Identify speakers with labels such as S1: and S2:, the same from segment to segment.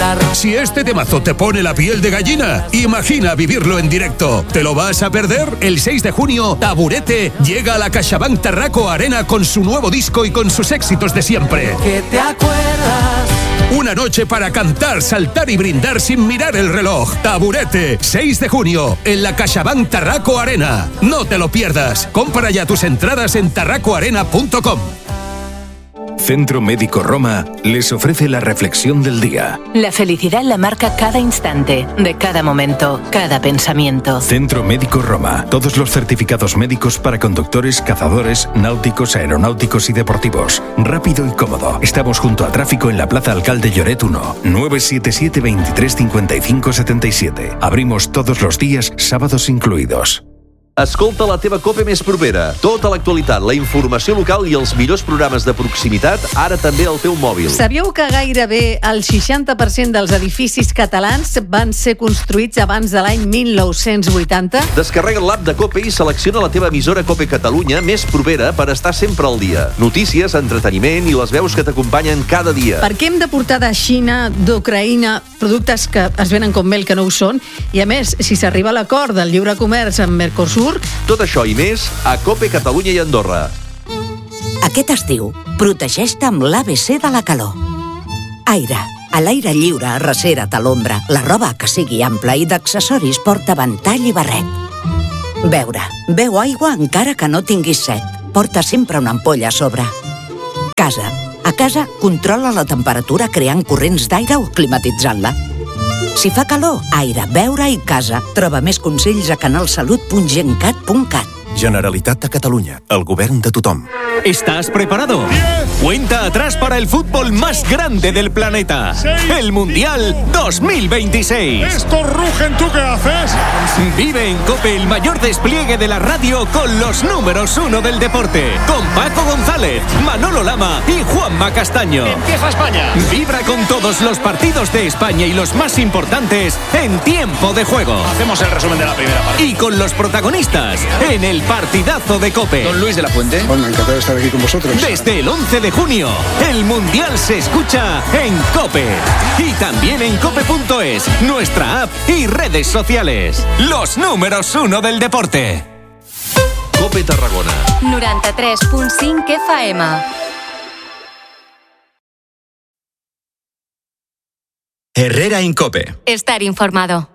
S1: bailar.
S2: Si este temazo te pone la piel de gallina, imagina vivirlo en directo. ¿Te lo vas a perder? El 6 de junio, Taburete llega a la CaixaBank Tarraco Arena con su nuevo disco y con sus éxitos de siempre.
S1: ¿Qué te acuerdas?
S2: Una noche para cantar, saltar y brindar sin mirar el reloj. Taburete, 6 de junio, en la CaixaBank Tarraco Arena. No te lo pierdas. Compra ya tus entradas en tarracoarena.com.
S3: Centro Médico Roma les ofrece la reflexión del día.
S4: La felicidad la marca cada instante, de cada momento, cada pensamiento.
S3: Centro Médico Roma. Todos los certificados médicos para conductores, cazadores, náuticos, aeronáuticos y deportivos. Rápido y cómodo. Estamos junto a tráfico en la Plaza Alcalde Lloret 1. 977 23 55 77. Abrimos todos los días, sábados incluidos.
S5: Escolta la teva COPE més propera. Tota l'actualitat, la informació local i els millors programes de proximitat, ara també al teu mòbil.
S6: Sabíeu que gairebé el 60% dels edificis catalans van ser construïts abans de l'any 1980?
S5: Descarrega l'app de COPE i selecciona la teva emissora COPE Catalunya més propera per estar sempre al dia. Notícies, entreteniment i les veus que t'acompanyen cada dia.
S6: Per què hem de portar de Xina, d'Ucraïna, productes que es venen com mel que no ho són? I a més, si s'arriba a l'acord del lliure comerç amb Mercosur,
S5: tot això i més a COPE Catalunya i Andorra.
S7: Aquest estiu, protegeix-te amb l'ABC de la calor. Aire. A l'aire lliure, arrecera't a l'ombra. La roba que sigui ampla i d'accessoris porta ventall i barret. Beure. Beu aigua encara que no tinguis set. Porta sempre una ampolla a sobre. Casa. A casa, controla la temperatura creant corrents d'aire o climatitzant-la. Si fa calor, aire, beure i casa. Troba més consells a canalsalut.gencat.cat.
S8: Generalitat de Catalunya, el govern de tothom.
S9: ¿Estás preparado? Cuenta atrás para el fútbol más grande del planeta. El Mundial 2026.
S10: ¡Estos rugen! ¿Tú qué haces?
S9: Vive en COPE el mayor despliegue de la radio con los números 1 del deporte. Con Paco González, Manolo Lama y Juanma Castaño.
S10: ¡Empieza España!
S9: Vibra con todos los partidos de España y los más importantes en tiempo de juego.
S10: Hacemos el resumen de la primera parte.
S9: Y con los protagonistas en el partidazo de COPE.
S10: Don Luis de la Fuente.
S11: Bueno, encantado de estar aquí con vosotros.
S9: Desde el 11 de junio, el Mundial se escucha en COPE. Y también en cope.es, nuestra app y redes sociales. Los números 1 del deporte.
S5: COPE Tarragona.
S12: 93.5 FM.
S13: Herrera en COPE.
S12: Estar informado.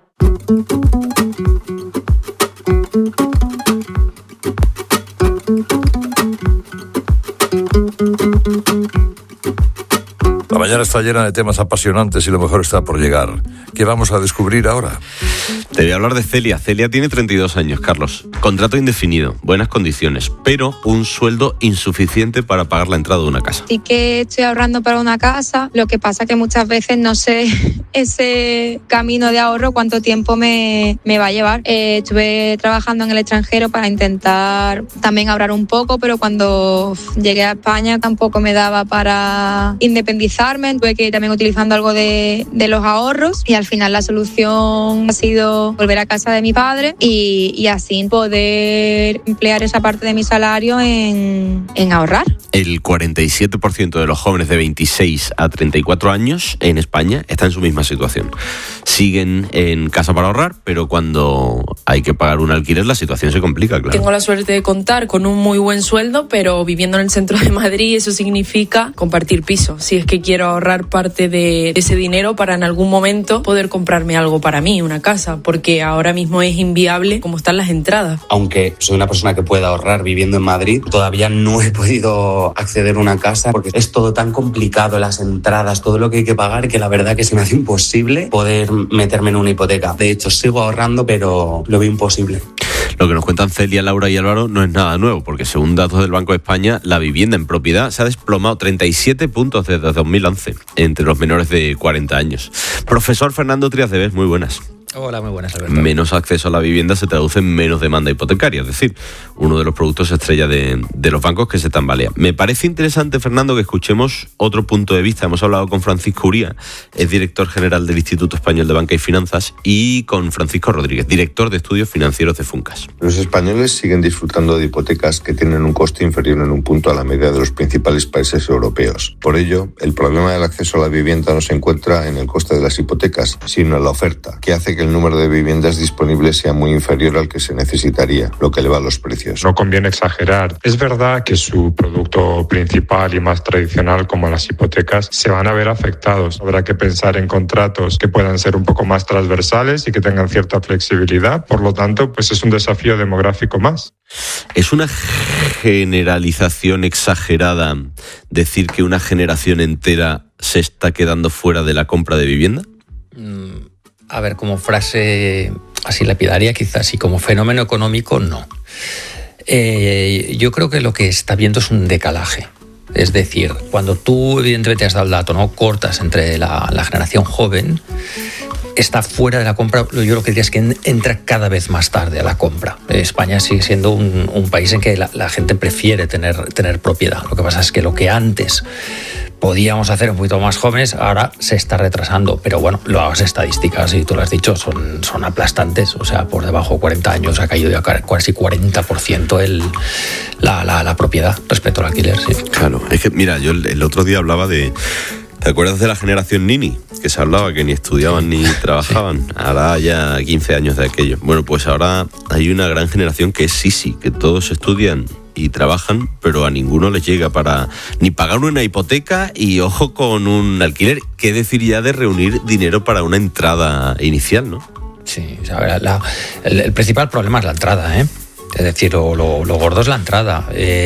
S14: La mañana está llena de temas apasionantes y lo mejor está por llegar. ¿Qué vamos a descubrir ahora?
S15: Te voy a hablar de Celia. Celia tiene 32 años, Carlos. Contrato indefinido, buenas condiciones, pero un sueldo insuficiente para pagar la entrada de una casa.
S16: Sí que estoy ahorrando para una casa, lo que pasa que muchas veces no sé ese camino de ahorro cuánto tiempo me va a llevar. Estuve trabajando en el extranjero para intentar también ahorrar un poco, pero cuando llegué a España tampoco me daba para independizarme. Tuve que ir también utilizando algo de los ahorros y al final la solución ha sido volver a casa de mi padre y así poder emplear esa parte de mi salario en ahorrar.
S15: El 47% de los jóvenes de 26 a 34 años en España está en su misma situación. Siguen en casa para ahorrar, pero cuando hay que pagar un alquiler la situación se complica, claro.
S17: Tengo la suerte de contar con un muy buen sueldo, pero viviendo en el centro de Madrid eso significa compartir piso. Si es que quiero ahorrar parte de ese dinero para en algún momento poder comprarme algo para mí, una casa, porque ahora mismo es inviable como están las entradas.
S18: Aunque soy una persona que puede ahorrar viviendo en Madrid, todavía no he podido acceder a una casa porque es todo tan complicado, las entradas, todo lo que hay que pagar, que la verdad que se me hace imposible poder meterme en una hipoteca. De hecho, sigo ahorrando, pero lo veo imposible.
S15: Lo que nos cuentan Celia, Laura y Álvaro no es nada nuevo, porque según datos del Banco de España, la vivienda en propiedad se ha desplomado 37 puntos desde 2011 entre los menores de 40 años. Profesor Fernando Trías de Bes, muy buenas.
S11: Hola, muy buenas, Alberto.
S15: Menos acceso a la vivienda se traduce en menos demanda hipotecaria, es decir, uno de los productos estrella de los bancos que se tambalea. Me parece interesante, Fernando, que escuchemos otro punto de vista. Hemos hablado con Francisco Uría, es director general del Instituto Español de Banca y Finanzas, y con Francisco Rodríguez, director de estudios financieros de Funcas.
S19: Los españoles siguen disfrutando de hipotecas que tienen un coste inferior en un punto a la media de los principales países europeos. Por ello, el problema del acceso a la vivienda no se encuentra en el coste de las hipotecas, sino en la oferta, que hace que el número de viviendas disponibles sea muy inferior al que se necesitaría, lo que eleva los precios.
S20: No conviene exagerar. Es verdad que su producto principal y más tradicional, como las hipotecas, se van a ver afectados. Habrá que pensar en contratos que puedan ser un poco más transversales y que tengan cierta flexibilidad. Por lo tanto, pues es un desafío demográfico más.
S15: ¿Es una generalización exagerada decir que una generación entera se está quedando fuera de la compra de vivienda?
S11: A ver, como frase así lapidaria quizás, y como fenómeno económico no. Yo creo que lo que está viendo es un decalaje. Es decir, cuando tú evidentemente has dado el dato, ¿no? Cortas entre la generación joven, está fuera de la compra. Yo lo que diría es que entra cada vez más tarde a la compra. España sigue siendo un país en que la gente prefiere tener propiedad. Lo que pasa es que lo que antes podíamos hacer un poquito más jóvenes, ahora se está retrasando. Pero bueno, las estadísticas, y tú lo has dicho, son aplastantes. O sea, por debajo de 40 años ha caído ya casi 40% la propiedad respecto al alquiler. Sí.
S15: Claro, es que mira, yo el otro día hablaba de... ¿Te acuerdas de la generación Nini? Que se hablaba que ni estudiaban ni trabajaban. Sí. Ahora ya 15 años de aquello. Bueno, pues ahora hay una gran generación que es Sisi, que todos estudian y trabajan, pero a ninguno les llega para ni pagar una hipoteca y ojo con un alquiler. ¿Qué decir ya de reunir dinero para una entrada inicial, no?
S11: Sí, o sea, el principal problema es la entrada, ¿eh? Es decir, lo gordo es la entrada.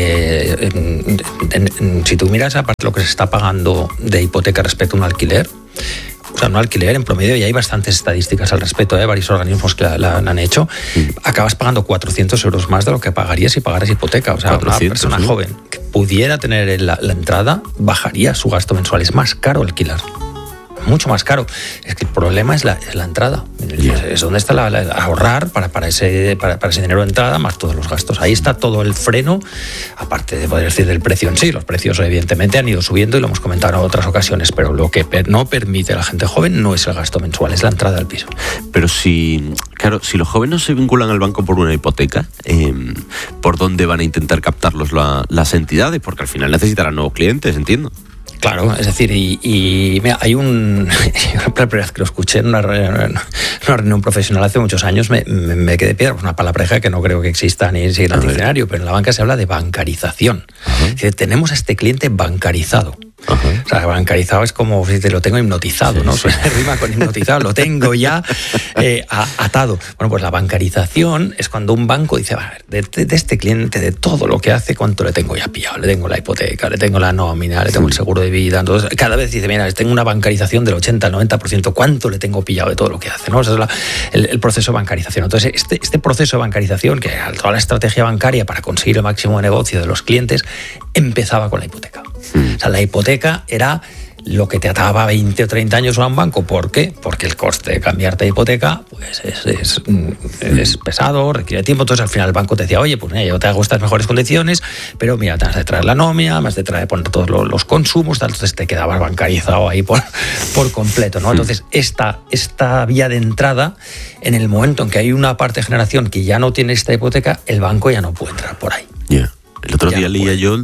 S11: Si tú miras aparte lo que se está pagando de hipoteca respecto a un alquiler, o sea, un alquiler en promedio, y hay bastantes estadísticas al respecto, varios organismos que la han hecho, acabas pagando 400 euros más de lo que pagarías si pagaras hipoteca. O sea, 400, una persona joven que pudiera tener la entrada bajaría su gasto mensual. Es más caro alquilar. Mucho más caro. Es que el problema es la entrada. Es donde está ahorrar para ese dinero de entrada más todos los gastos. Ahí está todo el freno, aparte de poder decir del precio en sí. Los precios evidentemente han ido subiendo y lo hemos comentado en otras ocasiones, pero lo que no permite a la gente joven no es el gasto mensual, es la entrada al piso.
S15: Pero si los jóvenes se vinculan al banco por una hipoteca, ¿por dónde van a intentar captarlos las entidades? Porque al final necesitarán nuevos clientes, entiendo.
S11: Claro, es decir, y mira, hay una primera vez que lo escuché en una reunión profesional hace muchos años, me quedé piedra, pues una palabreja que no creo que exista ni siquiera en el diccionario, pero en la banca se habla de bancarización. Es decir, tenemos a este cliente bancarizado. O sea, bancarizado es como si te lo tengo hipnotizado, ¿no? Sí. Rima con hipnotizado, lo tengo ya atado. Bueno, pues la bancarización es cuando un banco dice, a ver, de este cliente, de todo lo que hace, ¿cuánto le tengo ya pillado? Le tengo la hipoteca, le tengo la nómina, le tengo el seguro de vida. Entonces, cada vez dice, mira, tengo una bancarización del 80 al 90%, ¿cuánto le tengo pillado de todo lo que hace? ¿No? Ese es el proceso de bancarización. Entonces, este proceso de bancarización, que toda la estrategia bancaria para conseguir el máximo de negocio de los clientes, empezaba con la hipoteca. O sea, la hipoteca era lo que te ataba a 20 o 30 años a un banco. ¿Por qué? Porque el coste de cambiarte de hipoteca pues es pesado, requiere tiempo. Entonces al final el banco te decía, oye, pues mira, yo te hago estas mejores condiciones, pero mira, te has de traer la nómina, me has de poner todos los consumos, tal. Entonces te quedabas bancarizado ahí por completo, ¿no? Entonces esta vía de entrada, en el momento en que hay una parte de generación que ya no tiene esta hipoteca, el banco ya no puede entrar por ahí.
S15: Yeah. El otro día leía yo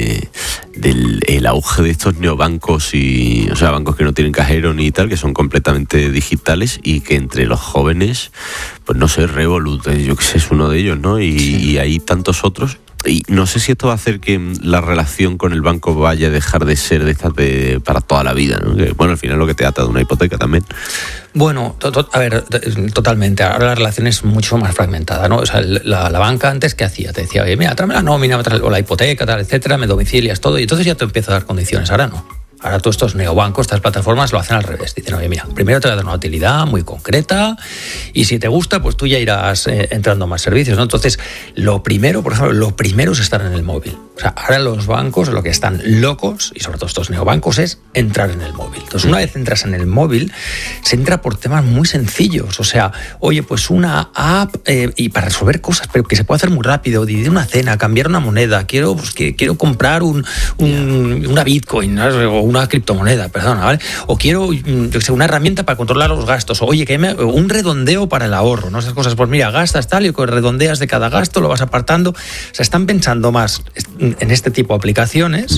S15: del auge de estos neobancos, o sea, bancos que no tienen cajero ni tal, que son completamente digitales, y que entre los jóvenes, pues no sé, Revolut, yo que sé, es uno de ellos, ¿no? Y hay tantos otros. Y no sé si esto va a hacer que la relación con el banco vaya a dejar de ser de estas para toda la vida, ¿no? Que, bueno, al final lo que te ata de una hipoteca también.
S11: Bueno, a ver, totalmente. Ahora la relación es mucho más fragmentada, ¿no? O sea, la banca antes, ¿qué hacía? Te decía, oye, mira, tráeme la nómina, o la hipoteca, tal, etcétera, me domicilias todo, y entonces ya te empieza a dar condiciones. Ahora no. Ahora todos estos neobancos, estas plataformas lo hacen al revés. Dicen, oye, mira, primero te voy a dar una utilidad muy concreta y si te gusta, pues tú ya irás entrando a más servicios, ¿no? Entonces, lo primero, por ejemplo, es estar en el móvil. O sea, ahora los bancos lo que están locos, y sobre todo estos neobancos, es entrar en el móvil. Entonces, una vez entras en el móvil, se entra por temas muy sencillos. O sea, oye, pues una app y para resolver cosas, pero que se puede hacer muy rápido, dividir una cena, cambiar una moneda, quiero comprar una Bitcoin, ¿no? O una criptomoneda, perdona, ¿vale? O quiero una herramienta para controlar los gastos. O, oye, un redondeo para el ahorro, ¿no? Esas cosas, pues mira, gastas tal y redondeas de cada gasto, lo vas apartando. O sea, están pensando más en este tipo de aplicaciones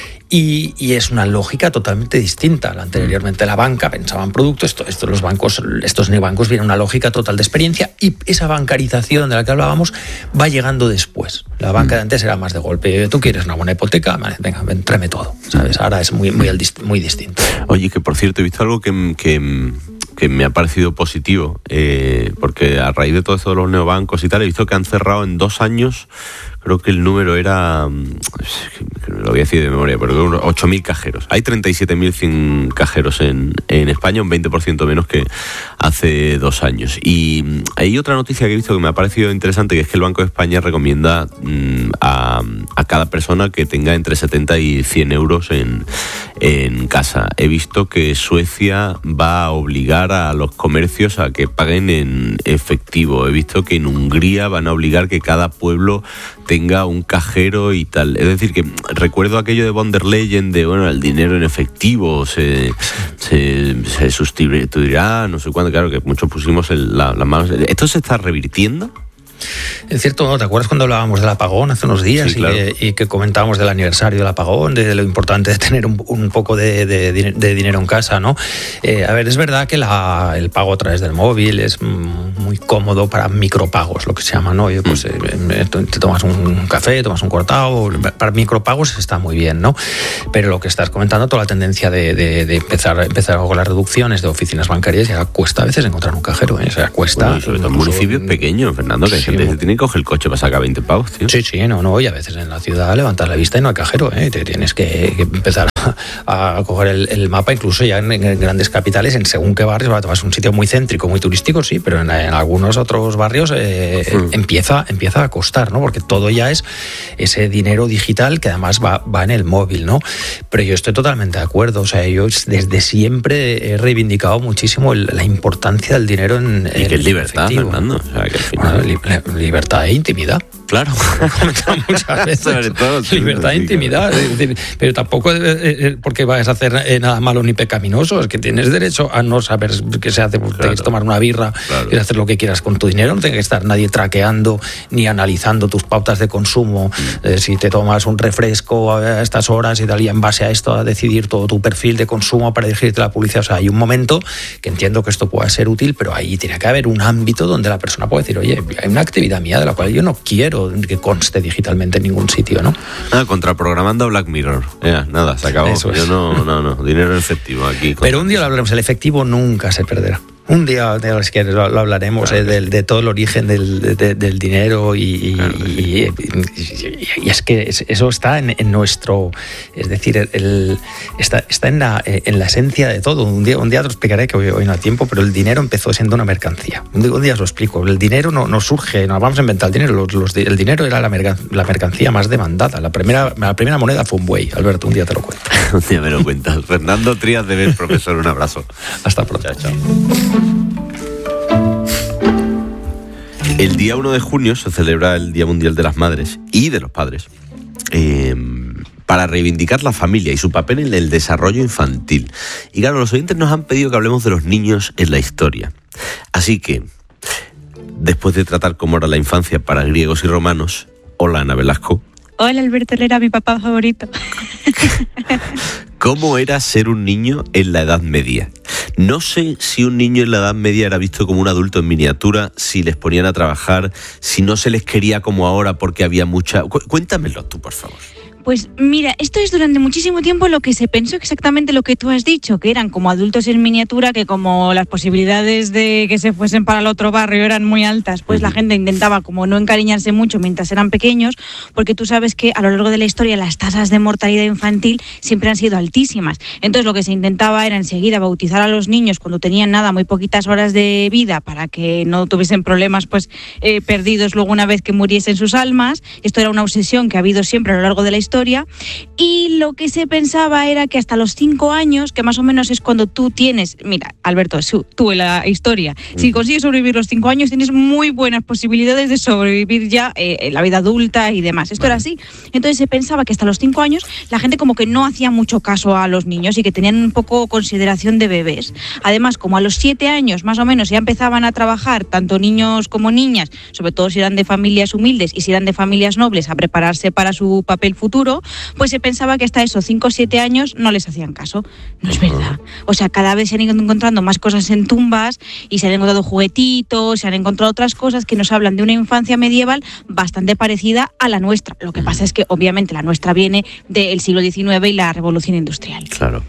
S11: y es una lógica totalmente distinta. Anteriormente la banca pensaba en productos, estos neobancos vienen una lógica total de experiencia y esa bancarización de la que hablábamos va llegando después. La banca de antes era más de golpe. Tú quieres una buena hipoteca, vale, venga, tráeme todo, ¿sabes? Ahora es muy distinto.
S15: Oye, que por cierto, he visto algo que me ha parecido positivo, porque a raíz de todo esto de los neobancos y tal, he visto que han cerrado en 2 años, creo que el número era, lo voy a decir de memoria, pero 8.000 cajeros. Hay 37.100 cajeros en España, un 20% menos que hace 2 años. Y hay otra noticia que he visto que me ha parecido interesante, que es que el Banco de España recomienda a cada persona que tenga entre 70 y 100 euros en casa. He visto que Suecia va a obligar a los comercios a que paguen en efectivo. He visto que en Hungría van a obligar que cada pueblo tenga un cajero y tal. Es decir, que recuerdo aquello de von der Leyen de, bueno, el dinero en efectivo se sustituirá, no sé cuándo, claro, que muchos pusimos las manos. ¿Esto se está revirtiendo?
S11: Es cierto, ¿te acuerdas cuando hablábamos del apagón hace unos días? Sí, claro. y que comentábamos del aniversario del apagón, de lo importante de tener un poco de dinero en casa, ¿no? A ver, es verdad que el pago a través del móvil es muy cómodo para micropagos, lo que se llama, ¿no? Pues te tomas un café, tomas un cortado, para micropagos está muy bien, ¿no? Pero lo que estás comentando, toda la tendencia de empezar con las reducciones de oficinas bancarias, ya cuesta a veces encontrar un cajero, ¿eh? O sea, cuesta...
S15: Bueno, sobre todo en municipios pequeños, Fernando, que sí, se tiene que coger el coche para sacar 20 pavos, tío.
S11: Sí, y a veces en la ciudad levantas la vista y no hay cajero, ¿eh? Te tienes que empezar a coger el mapa, incluso ya en grandes capitales, en según qué barrios, vas a un sitio muy céntrico, muy turístico, sí, pero en algunos otros barrios empieza a costar, ¿no? Porque todo ya es ese dinero digital que además va en el móvil, ¿no? Pero yo estoy totalmente de acuerdo, o sea, yo desde siempre he reivindicado muchísimo la importancia del dinero en
S15: y que es libertad, Fernando. O sea, que al final...
S11: libertad e intimidad.
S15: Claro.
S11: Muchas veces. Sobre todo, sí, libertad e intimidad. Claro. Es decir, pero tampoco porque vayas a hacer nada malo ni pecaminoso. Es que tienes derecho a no saber qué se hace. Claro. Tienes que tomar una birra, y hacer lo que quieras con tu dinero. No tiene que estar nadie traqueando ni analizando tus pautas de consumo. Si te tomas un refresco a estas horas y tal, y en base a esto a decidir todo tu perfil de consumo para dirigirte a la publicidad. O sea, hay un momento que entiendo que esto pueda ser útil, pero ahí tiene que haber un ámbito donde la persona puede decir, oye, hay una actividad mía de la cual yo no quiero que conste digitalmente en ningún sitio, ¿no?
S15: Nada, contraprogramando Black Mirror. Nada, se acabó.
S11: Eso es.
S15: Yo no, dinero en efectivo aquí.
S11: Pero un día lo hablaremos, el efectivo nunca se perderá. Un día, si quieres, lo hablaremos, claro, de todo el origen del dinero y es que eso está en nuestro, es decir, está en la esencia de todo. Un día te lo explicaré, que hoy no hay tiempo, pero el dinero empezó siendo una mercancía. Un día os lo explico. El dinero no surge, no vamos a inventar el dinero. El dinero era la mercancía más demandada. La primera moneda fue un buey. Alberto, un día te lo cuento.
S15: Un día me lo cuentas. Fernando Trías de Bes, profesor, un abrazo.
S11: Hasta pronto.
S15: Chao. El día 1 de junio se celebra el Día Mundial de las Madres y de los Padres, para reivindicar la familia y su papel en el desarrollo infantil. Y claro, los oyentes nos han pedido que hablemos de los niños en la historia. Así que, después de tratar cómo era la infancia para griegos y romanos, hola Ana Velasco.
S21: Hola Alberto, él era mi papá favorito.
S15: ¿Cómo era ser un niño en la Edad Media? No sé si un niño en la Edad Media era visto como un adulto en miniatura, si les ponían a trabajar, si no se les quería como ahora porque había mucha... Cuéntamelo tú, por favor.
S21: Pues mira, esto es durante muchísimo tiempo lo que se pensó exactamente lo que tú has dicho, que eran como adultos en miniatura, que como las posibilidades de que se fuesen para el otro barrio eran muy altas, pues la gente intentaba como no encariñarse mucho mientras eran pequeños, porque tú sabes que a lo largo de la historia las tasas de mortalidad infantil siempre han sido altísimas. Entonces lo que se intentaba era enseguida bautizar a los niños cuando tenían muy poquitas horas de vida para que no tuviesen problemas perdidos luego una vez que muriesen sus almas. Esto era una obsesión que ha habido siempre a lo largo de la historia. Y lo que se pensaba era que hasta los 5 años, que más o menos es cuando tú tienes, mira, Alberto, tú en la historia, si consigues sobrevivir los 5 años, tienes muy buenas posibilidades de sobrevivir ya en la vida adulta y demás. Esto era así. Entonces se pensaba que hasta los 5 años la gente como que no hacía mucho caso a los niños y que tenían un poco consideración de bebés. Además, como a los 7 años más o menos ya empezaban a trabajar, tanto niños como niñas, sobre todo si eran de familias humildes y si eran de familias nobles, a prepararse para su papel futuro, pues se pensaba que hasta esos 5 o 7 años no les hacían caso. No es verdad. O sea, cada vez se han ido encontrando más cosas en tumbas y se han encontrado juguetitos, se han encontrado otras cosas que nos hablan de una infancia medieval bastante parecida a la nuestra. Lo que pasa es que obviamente la nuestra viene del siglo XIX y la Revolución Industrial.
S15: Claro.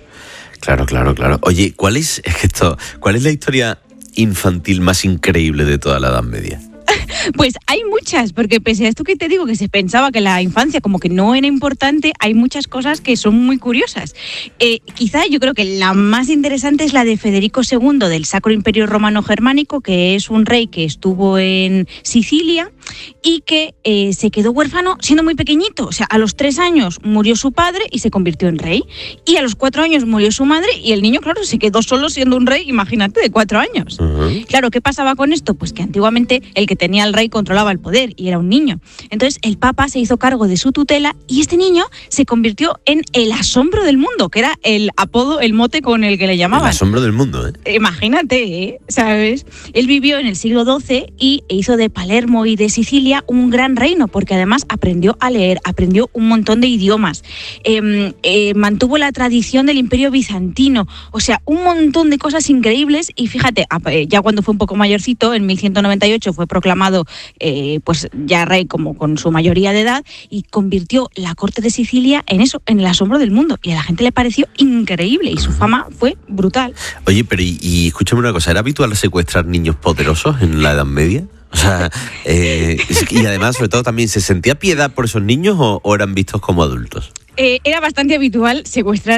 S15: Oye, ¿cuál es la historia infantil más increíble de toda la Edad Media?
S21: Pues hay muchas, porque pese a esto que te digo, que se pensaba que la infancia como que no era importante, hay muchas cosas que son muy curiosas. Quizá yo creo que la más interesante es la de Federico II del Sacro Imperio Romano Germánico, que es un rey que estuvo en Sicilia y que se quedó huérfano siendo muy pequeñito. O sea, a los 3 años murió su padre y se convirtió en rey. Y a los 4 años murió su madre y el niño, claro, se quedó solo siendo un rey, imagínate, de 4 años. Uh-huh. Claro, ¿qué pasaba con esto? Pues que antiguamente el que tenía al rey controlaba el poder y era un niño. Entonces el Papa se hizo cargo de su tutela y este niño se convirtió en el asombro del mundo, que era el apodo, el mote con el que le llamaban.
S15: El asombro del mundo, ¿eh?
S21: Imagínate, ¿sabes? Él vivió en el siglo XII y hizo de Palermo y de Sicilia un gran reino, porque además aprendió a leer, aprendió un montón de idiomas, mantuvo la tradición del Imperio Bizantino, o sea, un montón de cosas increíbles. Y fíjate, ya cuando fue un poco mayorcito, en 1198 fue proclamado pues ya rey como con su mayoría de edad y convirtió la corte de Sicilia en eso, en el asombro del mundo, y a la gente le pareció increíble y su fama fue brutal.
S15: Oye, pero y escúchame una cosa, ¿era habitual secuestrar niños poderosos en la Edad Media? O sea, y además, sobre todo, también, ¿se sentía piedad por esos niños o eran vistos como adultos?
S21: Era bastante habitual secuestrar